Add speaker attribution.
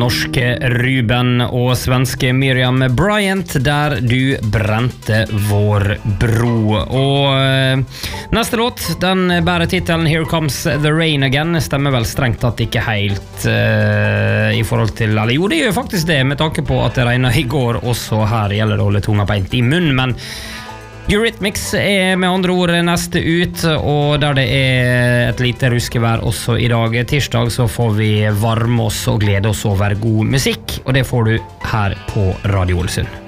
Speaker 1: norske Ruben og svenske Miriam Bryant der du brente vår bro. Og neste låt, den bærer titelen Here Comes the Rain Again. Stemmer vel strengt tatt ikke helt i forhold til, eller jo det gjør faktisk det med tanke på at det regnet i går. Også her gjelder det å holde tunga beint i munnen, men Eurythmics med andre ord neste ut, og der det et lite ruskevær også i dag. Tirsdag så får vi varme oss og glede oss over god musikk, og det får du her på Radio Ålesund.